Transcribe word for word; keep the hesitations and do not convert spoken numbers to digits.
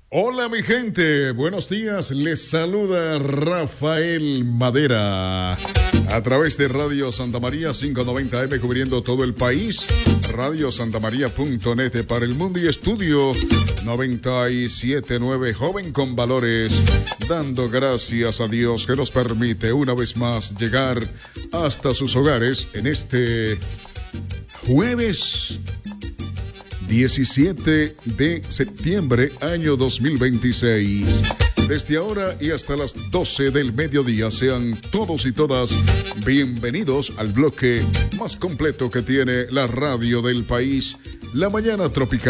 Hola mi gente, buenos días, les saluda Rafael Madera a través de Radio Santa María quinientos noventa eme cubriendo todo el país, radio santa maría punto net para el mundo y estudio noventa y siete punto nueve Joven con Valores, dando gracias a Dios que nos permite una vez más llegar hasta sus hogares en este jueves diecisiete de septiembre, año dos mil veintiséis. Desde ahora y hasta las doce del mediodía, sean todos y todas bienvenidos al bloque más completo que tiene la radio del país, La Mañana Tropical.